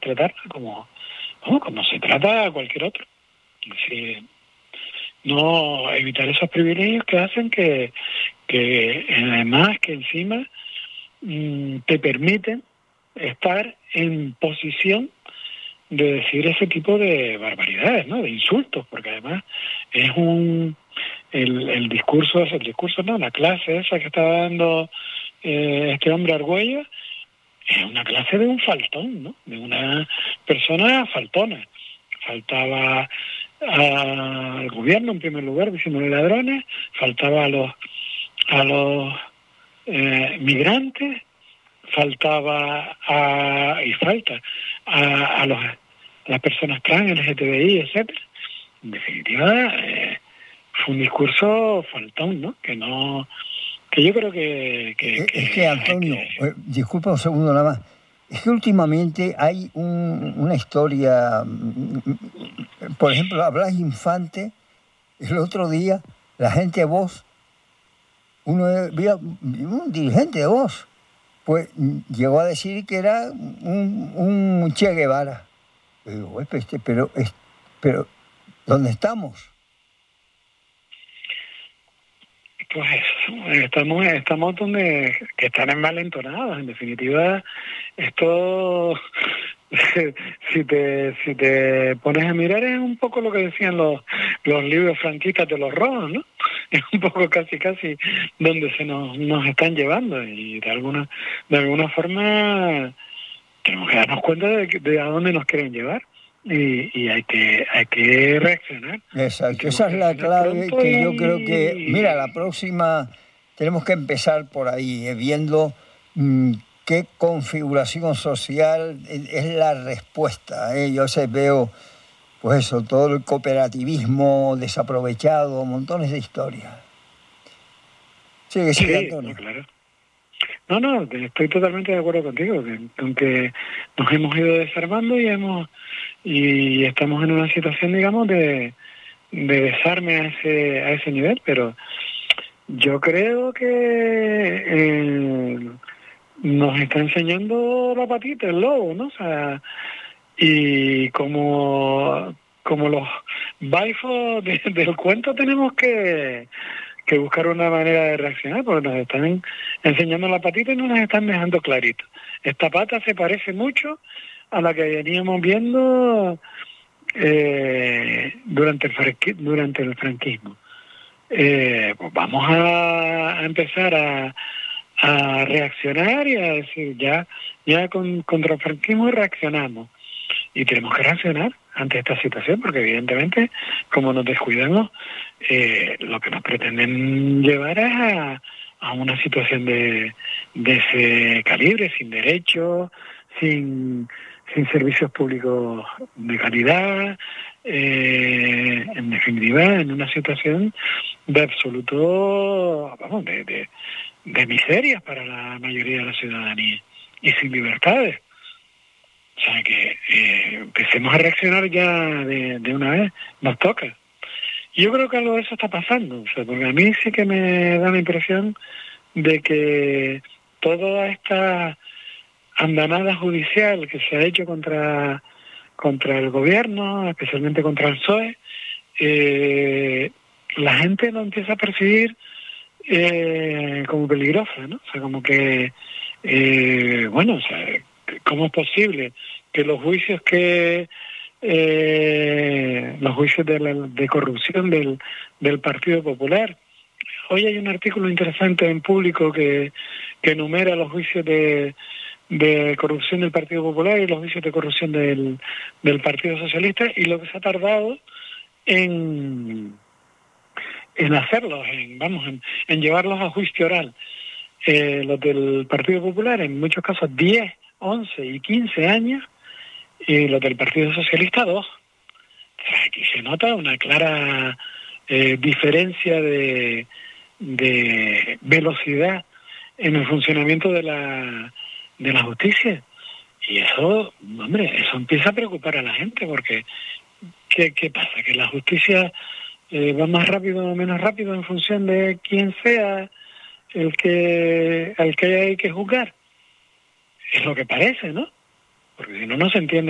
tratarla como se trata a cualquier otro. Es decir, no evitar esos privilegios que hacen que además que encima te permiten estar en posición de decir ese tipo de barbaridades, ¿no? De insultos, porque además es el discurso, no, la clase esa que estaba dando este hombre Argüello, es una clase de un faltón, ¿no? De una persona faltona. Faltaba al gobierno en primer lugar diciéndole ladrones, faltaba a los migrantes, faltaba y falta a las personas trans, LGTBI, etcétera. En definitiva, fue un discurso faltón, ¿no? Que yo creo que es que Antonio, disculpa un segundo nada más. Es que últimamente hay una historia, por ejemplo, a Blas Infante, el otro día, la gente de Vox, un dirigente de Vox, pues llegó a decir que era un Che Guevara. Yo digo, pero ¿dónde estamos? Pues estamos donde que están envalentonados. En definitiva, esto si te pones a mirar es un poco lo que decían los libros franquistas de los rojos, ¿no? Es un poco casi donde se nos están llevando, y de alguna forma tenemos que darnos cuenta de a dónde nos quieren llevar. Y hay que reaccionar. Exacto, esa es la clave que yo creo que, mira, la próxima tenemos que empezar por ahí, viendo qué configuración social es la respuesta. Yo veo, pues eso, todo el cooperativismo desaprovechado, montones de historias. Sigue, Antonio. No, claro. No, estoy totalmente de acuerdo contigo, que nos hemos ido desarmando y estamos en una situación, digamos, de desarme a ese nivel, pero yo creo que nos está enseñando la patita, el lobo, ¿no? O sea, y como los baifos del cuento tenemos que buscar una manera de reaccionar, porque nos están enseñando la patita y no nos están dejando clarito. Esta pata se parece mucho a la que veníamos viendo durante el franquismo. Pues vamos a empezar a reaccionar y a decir, ya contra el franquismo reaccionamos. Y tenemos que reaccionar ante esta situación, porque evidentemente, como nos descuidamos, lo que nos pretenden llevar es a una situación de ese calibre, sin derechos, sin servicios públicos de calidad, en definitiva, en una situación de absoluto, vamos, de miserias para la mayoría de la ciudadanía y sin libertades. O sea que empecemos a reaccionar ya de una vez, nos toca. Y yo creo que algo de eso está pasando, o sea, porque a mí sí que me da la impresión de que toda esta andanada judicial que se ha hecho contra el gobierno, especialmente contra el PSOE, la gente lo empieza a percibir como peligrosa, ¿no? O sea, como que, o sea, ¿cómo es posible que los juicios de corrupción del Partido Popular? Hoy hay un artículo interesante en Público que enumera los juicios de corrupción del Partido Popular y los juicios de corrupción del Partido Socialista, y lo que se ha tardado en hacerlos, en llevarlos a juicio oral. Los del Partido Popular, en muchos casos 10, 11 y 15 años, y los del Partido Socialista 2. O sea, aquí se nota una clara diferencia de velocidad en el funcionamiento de la justicia. Y eso, hombre, eso empieza a preocupar a la gente, porque ¿qué pasa? Que la justicia va más rápido o menos rápido en función de quién sea al que hay que juzgar. Es lo que parece, ¿no? Porque si no, no se entiende